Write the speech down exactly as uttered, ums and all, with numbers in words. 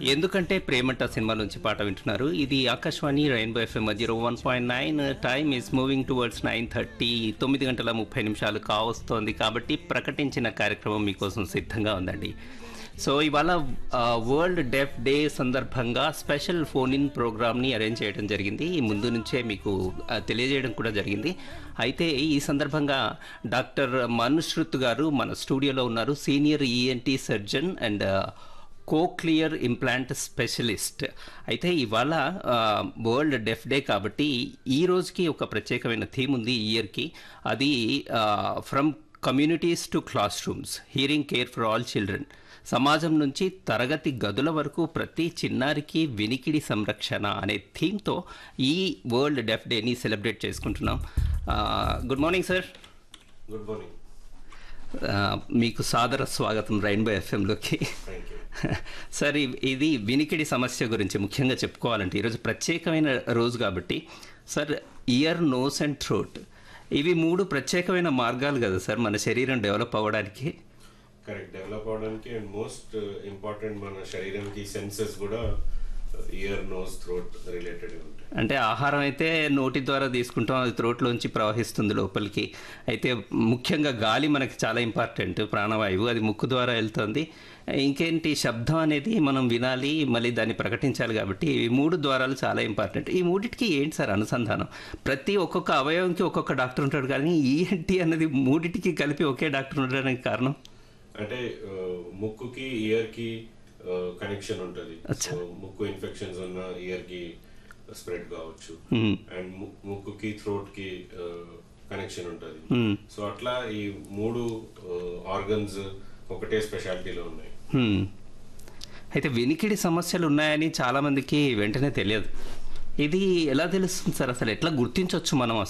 ఎందుకంటే ప్రేమంట సినిమా నుంచి పాట వింటున్నారు. ఇది Akashvani rainbow FM zero one point nine. Time is moving towards nine thirty. తొమ్మిది గంటల ముప్పై నిమిషాలు కావస్తోంది కాబట్టి ప్రకటించిన కార్యక్రమం మీకోసం సిద్ధంగా ఉందండి. సో ఇవాళ వరల్డ్ డెఫ్ డే సందర్భంగా స్పెషల్ ఫోన్ ఇన్ ప్రోగ్రామ్ని అరేంజ్ చేయడం జరిగింది. ముందు నుంచే మీకు తెలియజేయడం కూడా జరిగింది. అయితే ఈ సందర్భంగా డాక్టర్ మనుశ్రుత్ గారు మన స్టూడియోలో ఉన్నారు. Senior ENT surgeon and cochlear implant specialist. అయితే ఇవాళ వరల్డ్ డెఫ్ డే కాబట్టి ఈ రోజుకి ఒక ప్రత్యేకమైన థీమ్ ఉంది ఈ ఇయర్కి. అది from communities to class rooms, hearing care for all children. సమాజం నుంచి తరగతి గదుల వరకు ప్రతి చిన్నారికి వినికిడి సంరక్షణ అనే థీమ్తో ఈ వరల్డ్ డెఫ్ డేని సెలబ్రేట్ చేసుకుంటున్నాం. Good morning sir. Good morning. మీకు సాదర స్వాగతం రెయిన్బో ఎఫ్ఎంలోకి. సార్, ఇది వినికిడి సమస్య గురించి ముఖ్యంగా చెప్పుకోవాలంటే ఈరోజు ప్రత్యేకమైన రోజు కాబట్టి sir, year, nose and throat ఇవి మూడు ప్రత్యేకమైన మార్గాలు కదా సార్ మన శరీరం డెవలప్ అవ్వడానికి. కరెక్ట్, డెవలప్ అవడానికి. అండ్ మోస్ట్ ఇంపార్టెంట్ మన శరీరానికి సెన్సెస్ కూడా ఇయర్, నోస్, థ్రోట్ రిలేటెడ్ ఉంటాయి. అంటే ఆహారం అయితే నోటి ద్వారా తీసుకుంటాం, అది థ్రోట్లోంచి ప్రవహిస్తుంది లోపలికి. అయితే ముఖ్యంగా గాలి మనకి చాలా ఇంపార్టెంట్, ప్రాణవాయువు, అది ముక్కు ద్వారా వెళ్తుంది. ఇంకేంటి, శబ్దం అనేది మనం వినాలి, మళ్ళీ దాన్ని ప్రకటించాలి. కాబట్టి ఈ మూడు ద్వారాలు చాలా ఇంపార్టెంట్. ఈ మూడింటికి ఏంటి సార్ అనుసంధానం? ప్రతి ఒక్కొక్క అవయవంకి ఒక్కొక్క డాక్టర్ ఉంటాడు, కానీ ఈఎన్టీ అన్నది మూడింటికి కలిపి ఒకే డాక్టర్ ఉండడానికి కారణం? అంటే ముక్కుకి ఇయర్కి కనెక్షన్ ఉంటుంది. ముక్కు ఇన్ఫెక్షన్స్ ఉన్న ఇయర్కి స్ప్రెడ్ కావచ్చు, అండ్ ముక్కుకి థ్రోట్ కి కనెక్షన్ ఉంటుంది. సో అట్లా ఈ మూడు ఆర్గన్స్ ఒకటే స్పెషాలిటీలో ఉన్నాయి. అయితే వినికిడి సమస్యలు ఉన్నాయని చాలా మందికి వెంటనే తెలియదు. ఇది ఎలా తెలుస్తుంది సార్? అసలు ఎట్లా గుర్తించవచ్చు మనం?